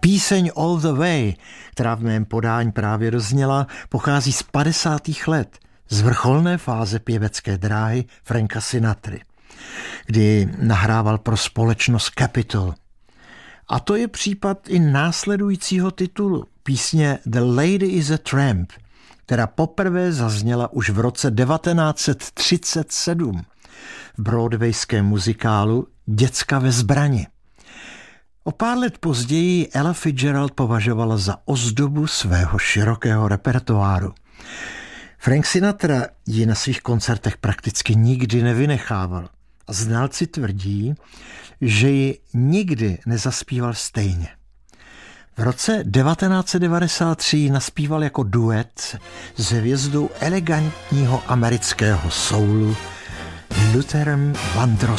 Píseň All the Way, která v mém podání právě dozněla, pochází z 50. let, z vrcholné fáze pěvecké dráhy Franka Sinatry, kdy nahrával pro společnost Capitol. A to je případ i následujícího titulu, písně The Lady is a Tramp, která poprvé zazněla už v roce 1937 v broadwayském muzikálu Děcka ve zbrani. O pár let později Ella Fitzgerald považovala za ozdobu svého širokého repertoáru. Frank Sinatra ji na svých koncertech prakticky nikdy nevynechával a znalci tvrdí, že ji nikdy nezaspíval stejně. V roce 1993 naspíval jako duet s hvězdou elegantního amerického soulu Lutherem Vandrossem.